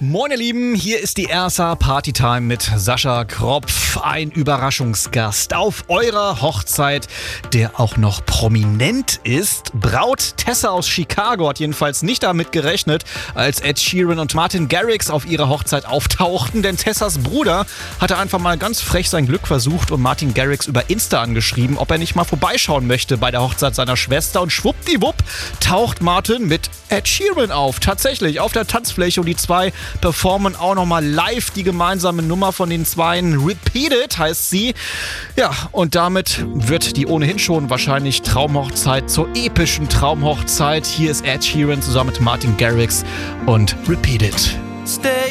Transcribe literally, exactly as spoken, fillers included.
Moin ihr Lieben, hier ist die R S A Partytime mit Sascha Kropf, ein Überraschungsgast auf eurer Hochzeit, der auch noch prominent ist. Braut Tessa aus Chicago hat jedenfalls nicht damit gerechnet, als Ed Sheeran und Martin Garrix auf ihrer Hochzeit auftauchten, denn Tessas Bruder hatte einfach mal ganz frech sein Glück versucht und Martin Garrix über Insta angeschrieben, ob er nicht mal vorbeischauen möchte bei der Hochzeit seiner Schwester, und schwuppdiwupp taucht Martin mit Ed Sheeran auf, tatsächlich auf der Tanzfläche, und die zwei performen auch nochmal live die gemeinsame Nummer von den Zweien. Repeat It heißt sie. Ja, und damit wird die ohnehin schon wahrscheinlich Traumhochzeit zur epischen Traumhochzeit. Hier ist Ed Sheeran zusammen mit Martin Garrix und Repeat It. Stay